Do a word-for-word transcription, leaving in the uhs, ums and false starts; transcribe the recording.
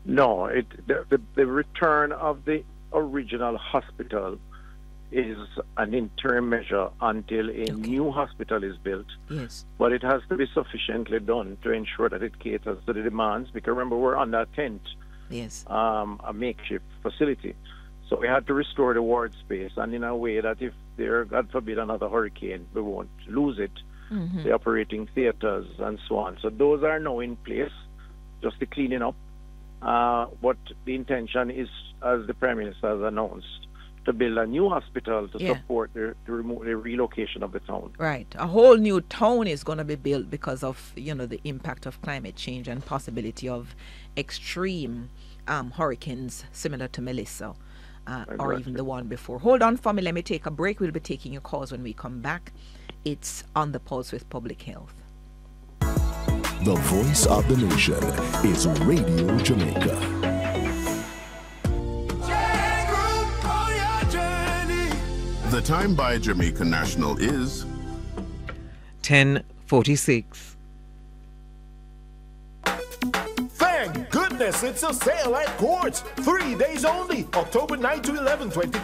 No, it the, the, the return of the original hospital is an interim measure until a Okay. new hospital is built. Yes. But it has to be sufficiently done to ensure that it caters to the demands. Because remember, we're on that tent, Yes. um, a makeshift facility. So we had to restore the ward space, and in a way that if there, God forbid, another hurricane, we won't lose it, Mm-hmm. the operating theaters and so on. So those are now in place, just the cleaning up. Uh, but the intention is, as the Prime Minister has announced, to build a new hospital to Yeah. support the, the, remo- the relocation of the town. Right. A whole new town is going to be built because of, you know, the impact of climate change and possibility of extreme um, hurricanes similar to Melissa uh, or even Exactly. the one before. Hold on for me. Let me take a break. We'll be taking your calls when we come back. It's On the Pulse with Public Health. The voice of the nation is Radio Jamaica. The time by Jamaica National is ten forty-six. Thank goodness it's a sale at Courts. Three days only, October ninth to eleventh, twenty